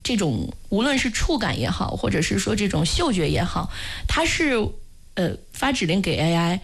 这种无论是触感也好，或者是说这种嗅觉也好，它是发指令给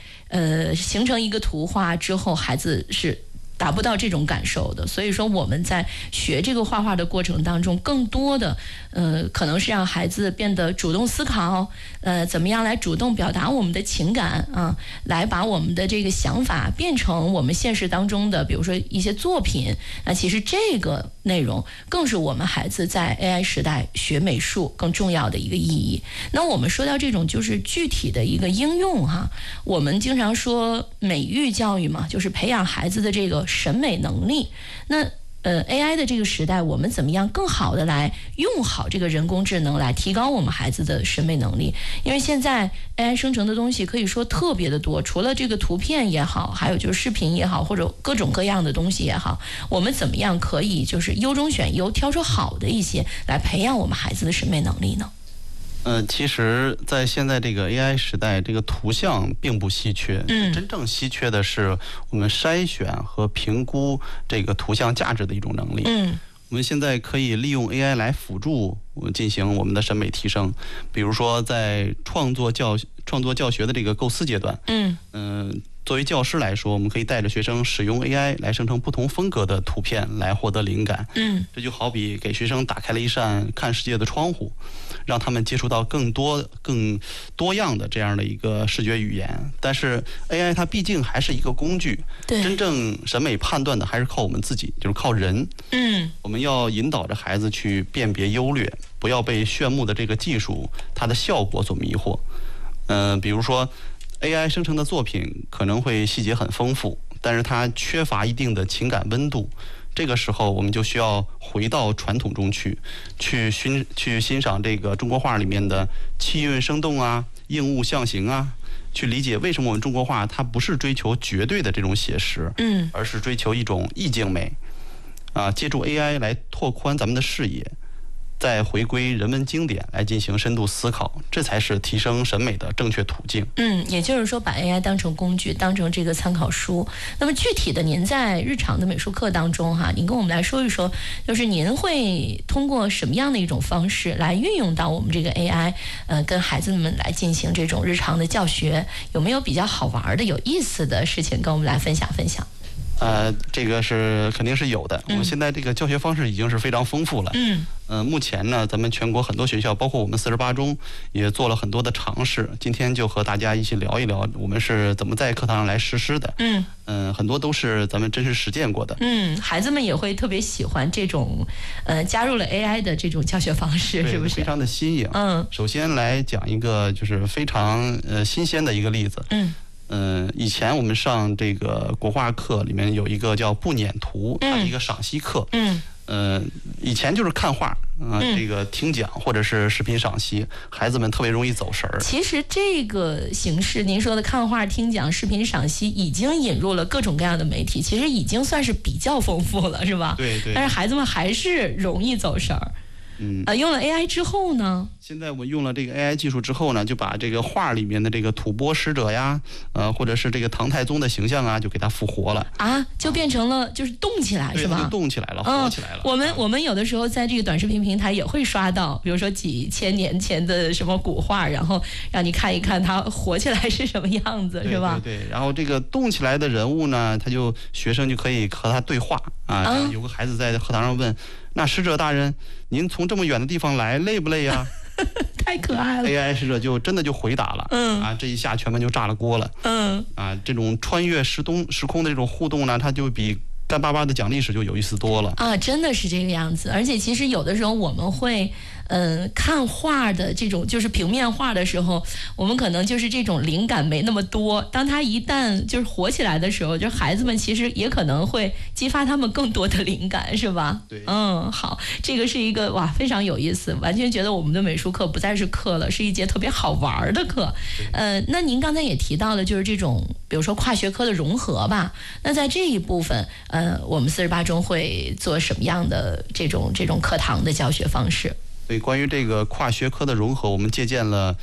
AI，形成一个图画之后，孩子是达不到这种感受的。所以说我们在学这个画画的过程当中，更多的可能是让孩子变得主动思考，怎么样来主动表达我们的情感啊，来把我们的这个想法变成我们现实当中的，比如说一些作品。那其实这个内容更是我们孩子在 AI 时代学美术更重要的一个意义。那我们说到这种就是具体的一个应用哈，我们经常说美育教育嘛，就是培养孩子的这个审美能力。那AI 的这个时代，我们怎么样更好的来用好这个人工智能来提高我们孩子的审美能力？因为现在 AI 生成的东西可以说特别的多，除了这个图片也好，还有就是视频也好，或者各种各样的东西也好，我们怎么样可以就是优中选优，挑出好的一些来培养我们孩子的审美能力呢？ 其实，在现在这个 AI 时代，这个图像并不稀缺。真正稀缺的是我们筛选和评估这个图像价值的一种能力。我们现在可以利用 AI 来辅助进行我们的审美提升。比如说，在创作教学的这个构思阶段，作为教师来说，我们可以带着学生使用 AI 来生成不同风格的图片，来获得灵感。这就好比给学生打开了一扇看世界的窗户，让他们接触到更多样的这样的一个视觉语言。但是 AI 它毕竟还是一个工具，真正审美判断的还是靠我们自己，就是靠人。我们要引导着孩子去辨别优劣，不要被炫目的这个技术它的效果所迷惑。比如说AI 生成的作品可能会细节很丰富，但是它缺乏一定的情感温度。这个时候，我们就需要回到传统中去欣赏这个中国画里面的气韵生动啊、应物象形啊，去理解为什么我们中国画它不是追求绝对的这种写实，而是追求一种意境美。借助 AI 来拓宽咱们的视野，再回归人文经典来进行深度思考，这才是提升审美的正确途径。 也就是说把 AI 当成工具，当成这个参考书。那么具体的您在日常的美术课当中您跟我们来说一说，就是您会通过什么样的一种方式来运用到我们这个 AI，跟孩子们来进行这种日常的教学，有没有比较好玩的有意思的事情跟我们来分享分享？ 这个是肯定是有的。我们现在这个教学方式已经是非常丰富了。目前呢，咱们全国很多学校，包括我们48中，也做了很多的尝试。今天就和大家一起聊一聊，我们是怎么在课堂上来实施的。很多都是咱们真实实践过的。 孩子们也会特别喜欢这种加入了 AI 的这种教学方式，是不是？ 非常的新颖。首先来讲一个就是非常新鲜的一个例子。以前我们上这个国画课里面有一个叫不撵图，它是一个赏析课。以前就是看画这个听讲或者是视频赏析，孩子们特别容易走神儿。 其实这个形式，您说的看画、听讲、视频赏析，已经引入了各种各样的媒体，其实已经算是比较丰富了，是吧？ 对。 但是孩子们还是容易走神儿。用了 AI 之后呢？ 现在我用了这个 AI 技术之后呢，就把这个画里面的这个吐蕃使者呀，或者是这个唐太宗的形象啊，就给它复活了就变成了就是动起来，是吧？ 就动起来了，活起来了。 我们有的时候在这个短视频平台也会刷到，比如说几千年前的什么古画，然后让你看一看它活起来是什么样子，是吧？ 对。然后这个动起来的人物呢，学生就可以和他对话有个孩子在课堂上问：“那使者大人，您从这么远的地方来，累不累呀？” 太可爱了。 AI 使者就真的就回答了。这一下全班就炸了锅了。这种穿越时空的这种互动呢，它就比干巴巴的讲历史就有意思多了真的是这个样子。而且其实有的时候我们会看画的这种就是平面画的时候，我们可能就是这种灵感没那么多，当它一旦就是活起来的时候，就孩子们其实也可能会激发他们更多的灵感，是吧？ 对。 好，这个是一个非常有意思，完全觉得我们的美术课不再是课了，是一节特别好玩的课。那您刚才也提到了就是这种比如说跨学科的融合吧，那在这一部分我们48中会做什么样的这种课堂的教学方式？ 对，关于这个跨学科的融合，我们借鉴了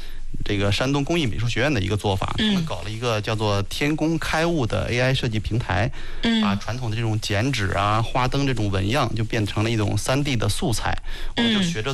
这个山东工艺美术学院的一个做法，他们搞了一个叫做天工开物的 AI 设计平台，把传统的这种剪纸啊、花灯这种纹样就变成了一种3D 的素材，我们就学着